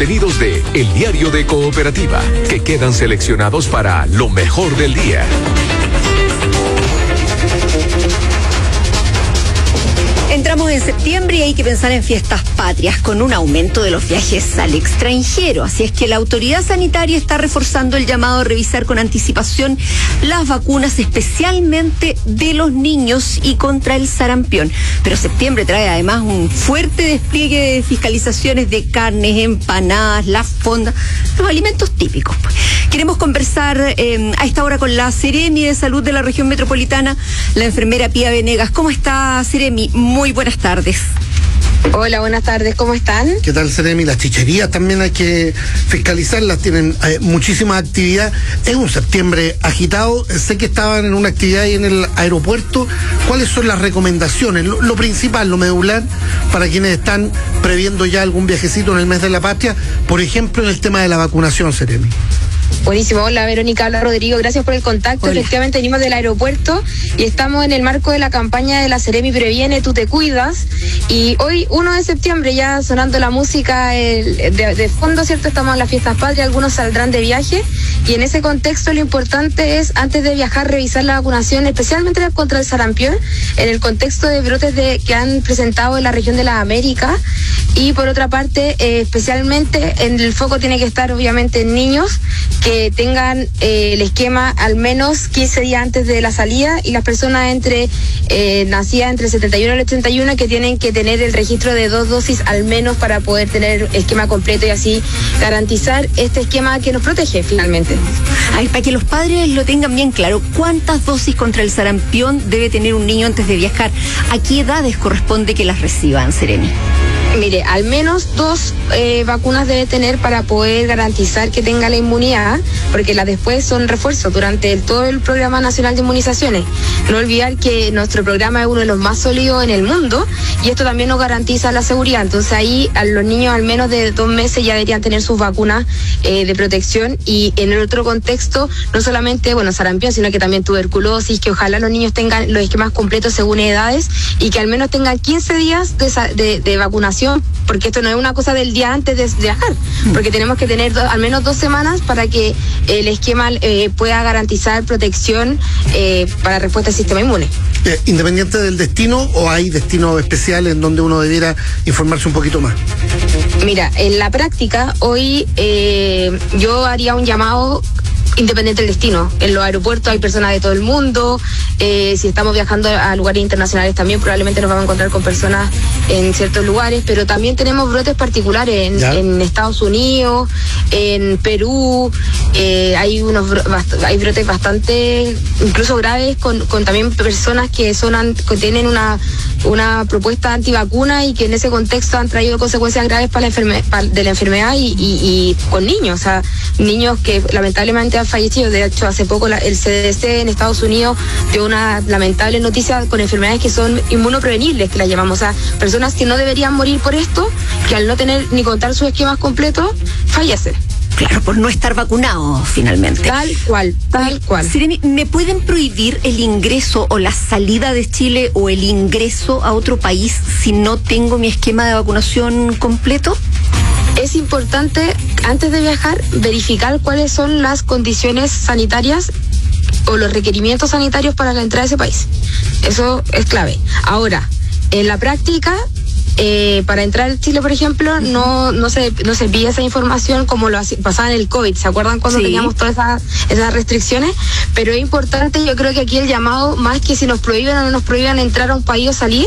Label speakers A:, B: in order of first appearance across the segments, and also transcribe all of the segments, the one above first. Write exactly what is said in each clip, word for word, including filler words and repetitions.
A: contenidos de El Diario de Cooperativa, que quedan seleccionados para lo mejor del día.
B: Entramos en septiembre y hay que pensar en fiestas patrias con un aumento de los viajes al extranjero. Así es que la autoridad sanitaria está reforzando el llamado a revisar con anticipación las vacunas, especialmente de los niños y contra el sarampión. Pero septiembre trae además un fuerte despliegue de fiscalizaciones de carnes, empanadas, las fondas, los alimentos típicos. Queremos conversar eh, a esta hora con la Seremi de Salud de la Región Metropolitana, la enfermera Pía Venegas. ¿Cómo está, Seremi? Muy buenas tardes.
C: Hola, buenas tardes, ¿cómo están?
D: ¿Qué tal, Seremi? Las chicherías también hay que fiscalizarlas, tienen eh, muchísima actividad. Es un septiembre agitado, sé que estaban en una actividad ahí en el aeropuerto. ¿Cuáles son las recomendaciones? Lo, lo principal, lo medular, para quienes están previendo ya algún viajecito en el mes de la patria, por ejemplo, en el tema de la vacunación, Seremi.
C: Buenísimo, hola Verónica, hola Rodrigo, gracias por el contacto. Hola. Efectivamente venimos del aeropuerto y estamos en el marco de la campaña de la Seremi Previene, Tú Te Cuidas, y hoy uno de septiembre ya sonando la música el, de, de fondo, ¿cierto? Estamos en las fiestas patrias, algunos saldrán de viaje y en ese contexto lo importante es antes de viajar revisar la vacunación, especialmente contra el sarampión, en el contexto de brotes de, que han presentado en la región de la América. Y por otra parte, eh, especialmente en el foco tiene que estar obviamente en niños que tengan eh, el esquema al menos quince días antes de la salida, y las personas entre eh, nacidas entre el setenta y uno y el ochenta y uno que tienen que tener el registro de dos dosis al menos para poder tener esquema completo y así garantizar este esquema que nos protege finalmente.
B: Ay, para que los padres lo tengan bien claro, ¿cuántas dosis contra el sarampión debe tener un niño antes de viajar? ¿A qué edades corresponde que las reciban, Seremi?
C: Mire, al menos dos eh, vacunas debe tener para poder garantizar que tenga la inmunidad, porque las después son refuerzos durante el, todo el Programa Nacional de Inmunizaciones. No olvidar que nuestro programa es uno de los más sólidos en el mundo y esto también nos garantiza la seguridad. Entonces ahí a los niños al menos de dos meses ya deberían tener sus vacunas eh, de protección, y en el otro contexto, no solamente, bueno, sarampión, sino que también tuberculosis, que ojalá los niños tengan los esquemas completos según edades y que al menos tengan quince días de, de, de vacunación, porque esto no es una cosa del día antes de viajar, porque tenemos que tener do, al menos dos semanas para que el esquema eh, pueda garantizar protección eh, para respuesta al sistema inmune.
D: Eh, ¿Independiente del destino o hay destinos especiales en donde uno debiera informarse un poquito más?
C: Mira, en la práctica hoy eh, yo haría un llamado independiente del destino. En los aeropuertos hay personas de todo el mundo, eh, si estamos viajando a lugares internacionales también probablemente nos vamos a encontrar con personas en ciertos lugares, pero también tenemos brotes particulares en, en Estados Unidos, en Perú, eh, hay unos hay brotes bastante incluso graves con, con también personas que son que tienen una una propuesta antivacuna y que en ese contexto han traído consecuencias graves para la enferme, para, de la enfermedad y, y, y con niños, o sea, niños que lamentablemente han fallecido. De hecho, hace poco la, el C D C en Estados Unidos dio una lamentable noticia con enfermedades que son inmunoprevenibles, que las llamamos, o sea, personas que no deberían morir por esto, que al no tener ni contar sus esquemas completos, fallecen.
B: Claro, por no estar vacunado finalmente.
C: Tal cual, tal cual.
B: Seremi, ¿me pueden prohibir el ingreso o la salida de Chile o el ingreso a otro país si no tengo mi esquema de vacunación completo?
C: Es importante, antes de viajar, verificar cuáles son las condiciones sanitarias o los requerimientos sanitarios para la entrada a ese país. Eso es clave. Ahora, en la práctica, Eh, para entrar a Chile, por ejemplo, no no se no se pide esa información como lo hace, pasaba en el COVID. ¿Se acuerdan cuando sí. teníamos todas esas, esas restricciones? Pero es importante, yo creo que aquí el llamado, más que si nos prohíben o no nos prohíban entrar a un país o salir,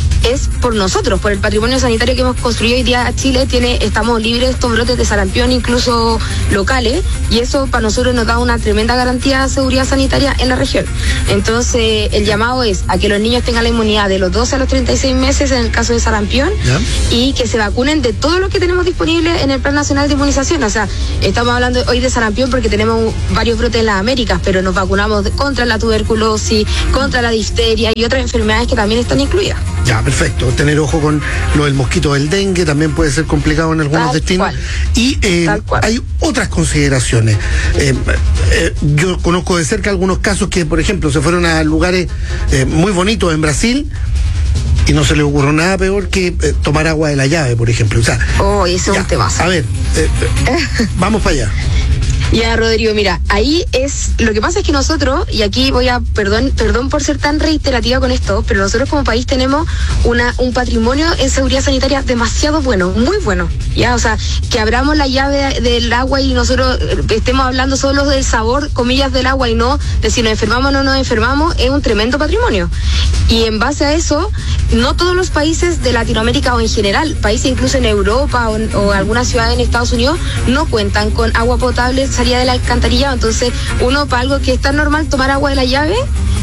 C: es por nosotros, por el patrimonio sanitario que hemos construido hoy día. Chile tiene, estamos libres de estos brotes de sarampión, incluso locales, y eso para nosotros nos da una tremenda garantía de seguridad sanitaria en la región. Entonces, el llamado es a que los niños tengan la inmunidad de los doce a los treinta y seis meses en el caso de sarampión, ¿ya? Y que se vacunen de todo lo que tenemos disponible en el Plan Nacional de Inmunización. O sea, estamos hablando hoy de sarampión porque tenemos varios brotes en las Américas, pero nos vacunamos contra la tuberculosis, contra la difteria y otras enfermedades que también están incluidas.
D: Ya, perfecto. Tener ojo con lo del mosquito del dengue también puede ser complicado en algunos
C: Tal
D: destinos.
C: Cual.
D: Y eh, hay otras consideraciones. Eh, eh, yo conozco de cerca algunos casos que, por ejemplo, se fueron a lugares eh, muy bonitos en Brasil Y no se le ocurrió nada peor que eh, tomar agua de la llave, por ejemplo. O sea,
C: oh, eso es un tema.
D: A ver, eh, eh, vamos para allá.
C: Ya, Rodrigo, mira, ahí es, lo que pasa es que nosotros, y aquí voy a, perdón, perdón por ser tan reiterativa con esto, pero nosotros como país tenemos una, un patrimonio en seguridad sanitaria demasiado bueno, muy bueno, ya, o sea, que abramos la llave del agua y nosotros estemos hablando solo del sabor, comillas, del agua y no de si nos enfermamos o no nos enfermamos, es un tremendo patrimonio. Y en base a eso, no todos los países de Latinoamérica o en general, países incluso en Europa o, o algunas ciudades en Estados Unidos, no cuentan con agua potable salida del alcantarillado. Entonces, uno para algo que es tan normal tomar agua de la llave,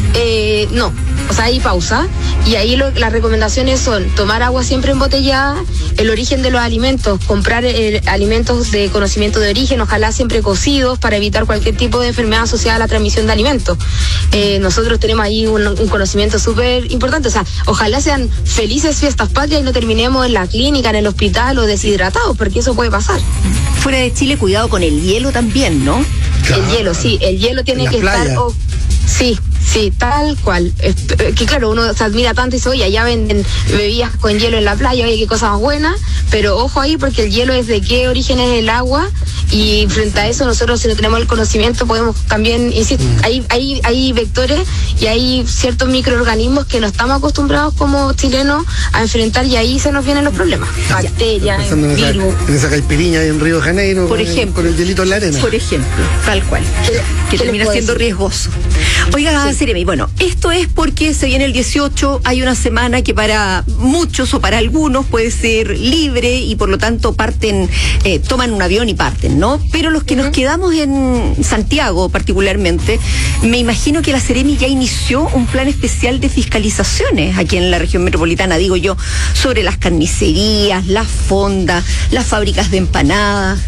C: eh, no. O sea, ahí pausa. Y ahí lo, las recomendaciones son tomar agua siempre embotellada, el origen de los alimentos, comprar eh, alimentos de conocimiento de origen, ojalá siempre cocidos para evitar cualquier tipo de enfermedad asociada a la transmisión de alimentos. Eh, nosotros tenemos ahí un, un conocimiento súper importante. O sea, ojalá sean felices fiestas patrias y no terminemos en la clínica, en el hospital o deshidratados, porque eso puede pasar.
B: Fuera de Chile, cuidado con el hielo también, ¿no?
C: Claro. El hielo, sí, el hielo tiene que playa. estar... Oh, sí, sí, tal cual. Es, que claro, uno se admira tanto y dice, oye, allá venden bebidas con hielo en la playa, oye, qué cosa más buena, pero ojo ahí porque el hielo es de qué origen es el agua y frente a eso nosotros si no tenemos el conocimiento podemos también, insisto, mm. hay, hay, hay vectores y hay ciertos microorganismos que no estamos acostumbrados como chilenos a enfrentar y ahí se nos vienen los problemas. Bacterias,
D: en
C: virus.
D: Esa, en esa caipiriña en Río de Janeiro,
B: por
D: con,
B: ejemplo,
D: con el hielito en la arena.
B: Por ejemplo, tal cual. Que termina siendo decir? riesgoso. Oiga, sí. Seremi, bueno, esto es porque se viene el dieciocho, hay una semana que para muchos o para algunos puede ser libre y por lo tanto parten, eh, toman un avión y parten, ¿no? Pero los que uh-huh. nos quedamos en Santiago particularmente, me imagino que la Seremi ya inició un plan especial de fiscalizaciones aquí en la región metropolitana, digo yo, sobre las carnicerías, las fondas, las fábricas de empanadas.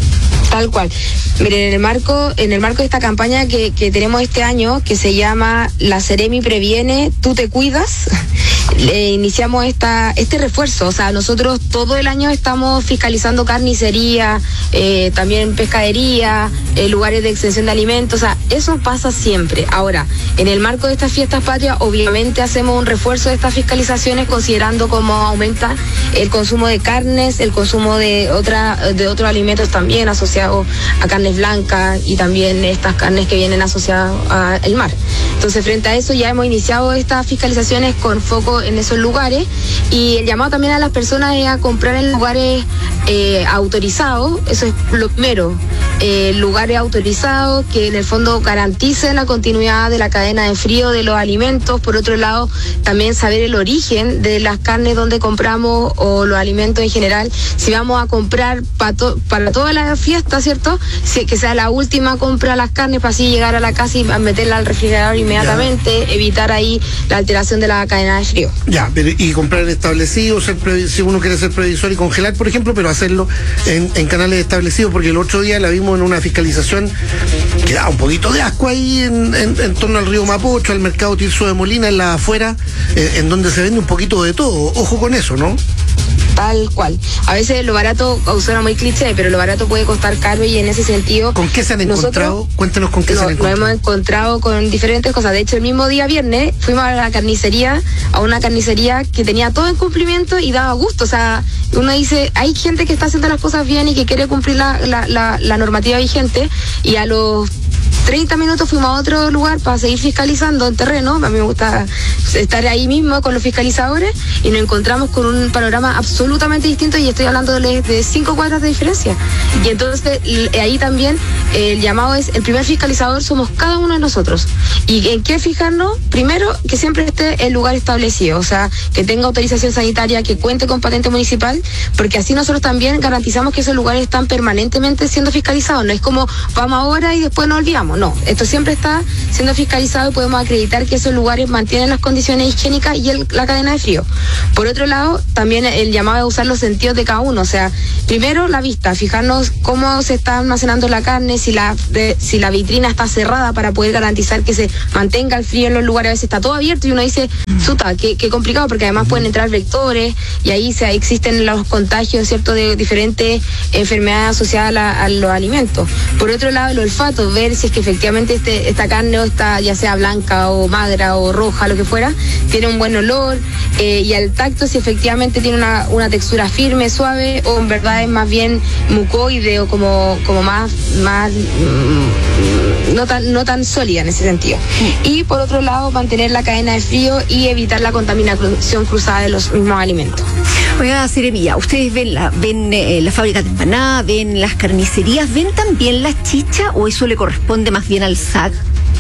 C: Tal cual. Miren, en el marco, en el marco de esta campaña que, que tenemos este año, que se llama La Seremi Previene, Tú Te Cuidas, le iniciamos esta, este refuerzo. O sea, nosotros todo el año estamos fiscalizando carnicería, eh, también pescadería, eh, lugares de extensión de alimentos. O sea, eso pasa siempre. Ahora, en el marco de estas fiestas patrias, obviamente hacemos un refuerzo de estas fiscalizaciones considerando cómo aumenta el consumo de carnes, el consumo de otra, de otros alimentos también asociados a carnes blancas y también estas carnes que vienen asociadas al mar. Entonces, frente a eso ya hemos iniciado estas fiscalizaciones con foco en esos lugares y el llamado también a las personas es a comprar en lugares eh, autorizados. Eso es lo primero, eh, lugares autorizados que en el fondo garanticen la continuidad de la cadena de frío de los alimentos. Por otro lado, también saber el origen de las carnes donde compramos o los alimentos en general. Si vamos a comprar para, to- para toda la fiesta, ¿cierto? Si, que sea la última compra de las carnes para así llegar a la casa y meterla al refrigerador inmediatamente, ya. Evitar ahí la alteración de la cadena de frío.
D: Ya, pero y comprar establecidos, ser previ- si uno quiere ser previsor y congelar, por ejemplo, pero hacerlo en, en canales establecidos, porque el otro día la vimos en una fiscalización que da un poquito de asco ahí en, en, en torno al río Mapocho, al mercado Tirso de Molina, en la afuera, eh, en donde se vende un poquito de todo. Ojo con eso, ¿no?
C: Tal cual. A veces lo barato suena muy cliché, pero lo barato puede costar caro y en ese sentido...
D: ¿Con qué se han encontrado?
C: Nosotros,
D: Cuéntanos con qué
C: no,
D: se han encontrado.
C: Nos hemos encontrado con diferentes cosas. De hecho, el mismo día viernes fuimos a la carnicería, a una carnicería que tenía todo en cumplimiento y daba gusto. O sea, uno dice, hay gente que está haciendo las cosas bien y que quiere cumplir la, la, la, la normativa vigente y a los treinta minutos fuimos a otro lugar para seguir fiscalizando en terreno. A mí me gusta estar ahí mismo con los fiscalizadores y nos encontramos con un panorama absolutamente distinto y estoy hablando de, de cinco cuadras de diferencia. Y entonces ahí también el llamado es, el primer fiscalizador somos cada uno de nosotros. ¿Y en qué fijarnos? Primero, que siempre esté el lugar establecido, o sea, que tenga autorización sanitaria, que cuente con patente municipal, porque así nosotros también garantizamos que esos lugares están permanentemente siendo fiscalizados. No es como vamos ahora y después nos olvidamos. No, esto siempre está siendo fiscalizado y podemos acreditar que esos lugares mantienen las condiciones higiénicas y el, la cadena de frío. Por otro lado, también el llamado a usar los sentidos de cada uno, o sea, primero la vista, fijarnos cómo se está almacenando la carne, si la de, si la vitrina está cerrada para poder garantizar que se mantenga el frío en los lugares. A veces está todo abierto y uno dice, chuta, qué, qué complicado, porque además pueden entrar vectores y ahí se, existen los contagios, ¿cierto?, de diferentes enfermedades asociadas a, la, a los alimentos. Por otro lado, el olfato, ver si es que efectivamente este, esta carne o esta, ya sea blanca o magra o roja, lo que fuera, tiene un buen olor, eh, y al tacto si efectivamente tiene una, una textura firme, suave, o en verdad es más bien mucoide o como, como más, más mmm, no tan, no tan sólida en ese sentido. Y por otro lado, mantener la cadena de frío y evitar la contaminación cruzada de los mismos alimentos.
B: Oiga, Ceremilla, ustedes ven la, ven eh, la fábrica de empanadas, ven las carnicerías, ven también las chichas, o eso le corresponde más bien al S A C?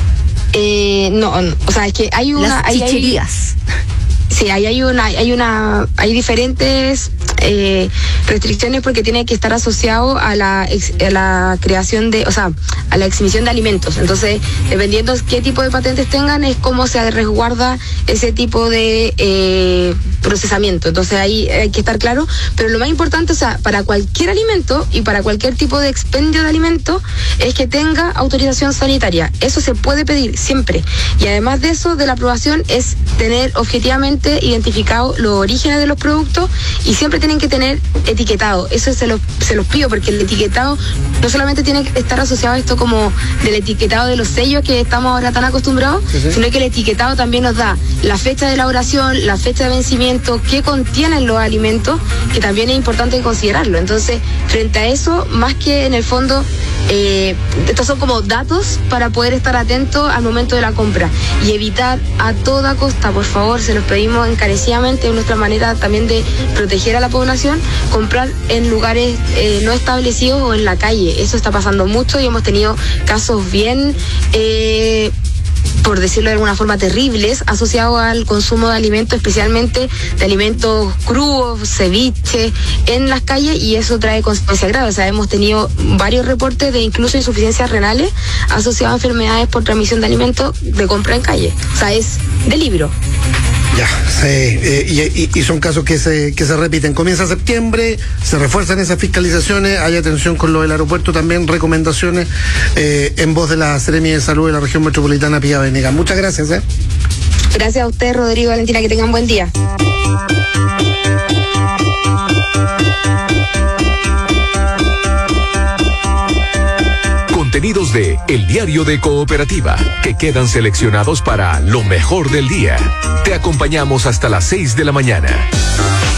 C: Eh, no, no, o sea, es que hay una...
B: Las
C: hay,
B: chicherías.
C: Hay, sí, hay, hay una, hay una, hay diferentes eh, restricciones porque tiene que estar asociado a la, ex, a la creación de, o sea, a la exhibición de alimentos. Entonces, dependiendo qué tipo de patentes tengan, es cómo se resguarda ese tipo de eh, procesamiento. Entonces, ahí hay que estar claro. Pero lo más importante, o sea, para cualquier alimento y para cualquier tipo de expendio de alimento, es que tenga autorización sanitaria. Eso se puede pedir siempre. Y además de eso, de la aprobación, es tener objetivamente identificado los orígenes de los productos y siempre tienen que tener etiquetado. Eso se los, se los pido porque el etiquetado no solamente tiene que estar asociado a esto como del etiquetado de los sellos que estamos ahora tan acostumbrados, sí, sí. sino que el etiquetado también nos da la fecha de elaboración, la fecha de vencimiento, qué contienen los alimentos, que también es importante considerarlo. Entonces, frente a eso, más que en el fondo, eh, estos son como datos para poder estar atentos al momento de la compra y evitar a toda costa, por favor, se los pedimos encarecidamente, es nuestra manera también de proteger a la población, comprar en lugares eh, no establecidos o en la calle. Eso está pasando mucho y hemos tenido casos bien, eh, por decirlo de alguna forma, terribles asociados al consumo de alimentos, especialmente de alimentos crudos, ceviche, en las calles, y eso trae consecuencias graves. O sea, hemos tenido varios reportes de incluso insuficiencias renales asociadas a enfermedades por transmisión de alimentos de compra en calle. O sea, es de libro.
D: Ya, sí, eh, y, y, y son casos que se, que se repiten. Comienza septiembre, se refuerzan esas fiscalizaciones, hay atención con lo del aeropuerto también, recomendaciones eh, en voz de la Seremi de Salud de la Región Metropolitana Pía Venegas. Muchas gracias. ¿eh?
C: Gracias a usted, Rodrigo, Valentina, que tengan buen día.
A: Contenidos de El Diario de Cooperativa, que quedan seleccionados para lo mejor del día. Te acompañamos hasta las seis de la mañana.